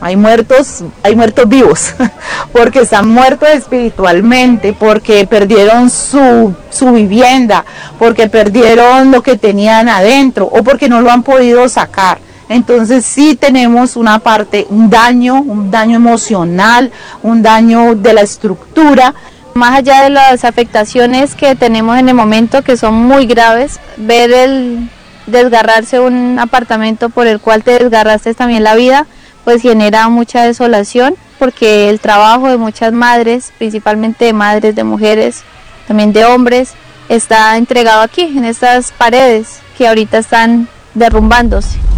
hay muertos vivos, porque están muertos espiritualmente, porque perdieron su vivienda, porque perdieron lo que tenían adentro o porque no lo han podido sacar. Entonces sí tenemos una parte, un daño emocional, un daño de la estructura. Más allá de las afectaciones que tenemos en el momento, que son muy graves, ver el desgarrarse un apartamento por el cual te desgarraste también la vida, pues genera mucha desolación, porque el trabajo de muchas madres, principalmente de madres, de mujeres, también de hombres, está entregado aquí, en estas paredes que ahorita están derrumbándose.